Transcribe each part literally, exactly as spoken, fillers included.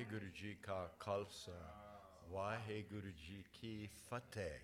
ਵਾਹਿਗੁਰੂ ਜੀ ਕਾ ਖਾਲਸਾ ਵਾਹਿਗੁਰੂ ਜੀ ਕੀ ਫਤਿਹ।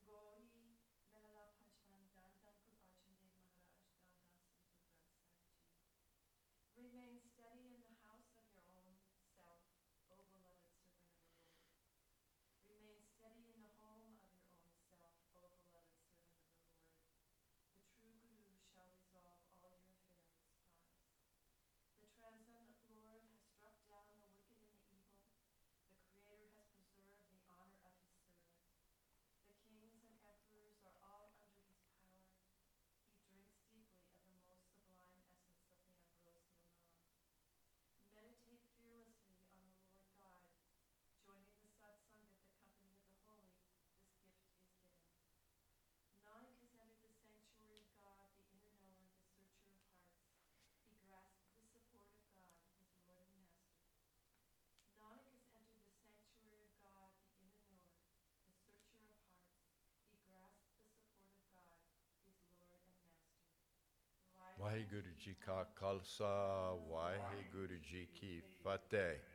Remain steady in the house of your own self, O beloved servant of the Lord. Remain steady in the home of your own self, O beloved servant of the Lord. The true Guru shall resolve all your affairs. Pause. The transcendent Lord has struck down the wicked and the evil. The Creator has preserved the honor of his servant. The kings and emperors are all under his power. He drinks deeply of the most sublime essence of the ambrosial Nam. Meditate fearlessly on the Lord God. Joining the satsang of the company of the holy, this gift is given. Nanak has entered the sanctuary of God, the inner knower, the searcher of hearts. He grasped the support of God, his Lord and Master. Nanak has entered the sanctuary of God, the inner knower, the searcher of hearts. He grasped the support of God, his Lord and Master. Waheguru ji ਕਾ ਖਾਲਸਾ ਵਾਹਿਗੁਰੂ ਜੀ ਕੀ ਫਤਿਹ।